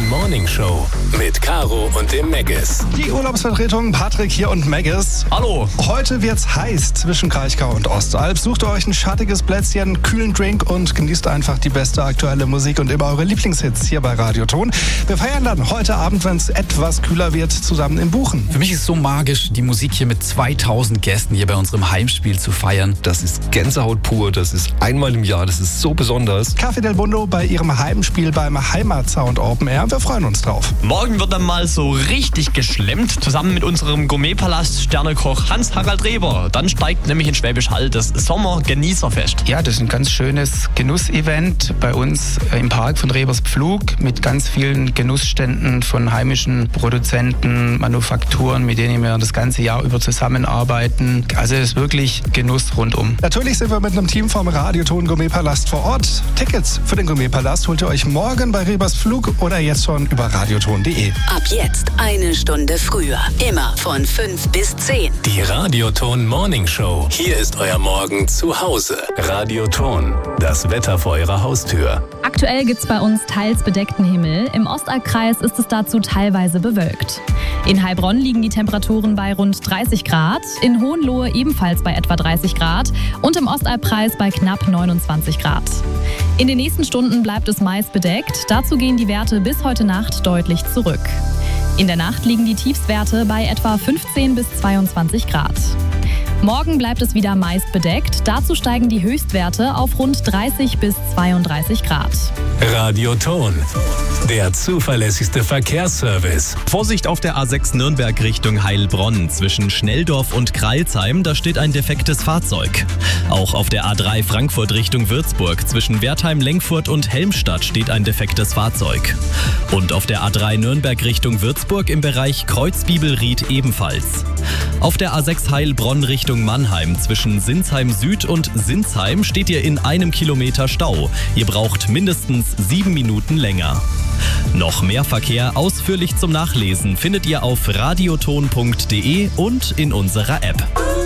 Morning Show mit Caro und dem Maggis. Die Urlaubsvertretung Patrick hier und Maggis. Hallo. Heute wird's heiß zwischen Kraichgau und Ostalb. Sucht euch ein schattiges Plätzchen, kühlen Drink und genießt einfach die beste aktuelle Musik und immer eure Lieblingshits hier bei Radioton. Wir feiern dann heute Abend, wenn es etwas kühler wird, zusammen im Buchen. Für mich ist es so magisch, die Musik hier mit 2000 Gästen hier bei unserem Heimspiel zu feiern. Das ist Gänsehaut pur, das ist einmal im Jahr, das ist so besonders. Café del Mundo bei ihrem Heimspiel beim Heimatsound Open Air. Wir freuen uns drauf. Morgen wird dann mal so richtig geschlemmt, zusammen mit unserem Gourmetpalast Sternekoch Hans-Harald Reber. Dann steigt nämlich in Schwäbisch Hall das Sommergenießerfest. Ja, das ist ein ganz schönes Genussevent bei uns im Park von Rebers Pflug mit ganz vielen Genussständen von heimischen Produzenten, Manufakturen, mit denen wir das ganze Jahr über zusammenarbeiten. Also es ist wirklich Genuss rundum. Natürlich sind wir mit einem Team vom Radioton Gourmetpalast vor Ort. Tickets für den Gourmetpalast holt ihr euch morgen bei Rebers Pflug oder jetzt schon über radioton.de. Ab jetzt eine Stunde früher. Immer von 5 bis 10. Die Radioton Morning Show. Hier ist euer Morgen zu Hause. Radioton, das Wetter vor eurer Haustür. Aktuell gibt es bei uns teils bedeckten Himmel. Im Ostalbkreis ist es dazu teilweise bewölkt. In Heilbronn liegen die Temperaturen bei rund 30 Grad, in Hohenlohe ebenfalls bei etwa 30 Grad und im Ostalbkreis bei knapp 29 Grad. In den nächsten Stunden bleibt es meist bedeckt. Dazu gehen die Werte bis heute Nacht deutlich zurück. In der Nacht liegen die Tiefstwerte bei etwa 15 bis 22 Grad. Morgen bleibt es wieder meist bedeckt. Dazu steigen die Höchstwerte auf rund 30 bis 32 Grad. Radioton, der zuverlässigste Verkehrsservice. Vorsicht auf der A6 Nürnberg Richtung Heilbronn. Zwischen Schnelldorf und Kreilsheim, da steht ein defektes Fahrzeug. Auch auf der A3 Frankfurt Richtung Würzburg. Zwischen Wertheim-Lengfurt und Helmstadt steht ein defektes Fahrzeug. Und auf der A3 Nürnberg Richtung Würzburg im Bereich Kreuzbibelried ebenfalls. Auf der A6 Heilbronn Richtung Mannheim. Zwischen Sinsheim Süd und Sinsheim steht ihr in 1 Kilometer Stau. Ihr braucht mindestens 7 Minuten länger. Noch mehr Verkehr ausführlich zum Nachlesen findet ihr auf radioton.de und in unserer App.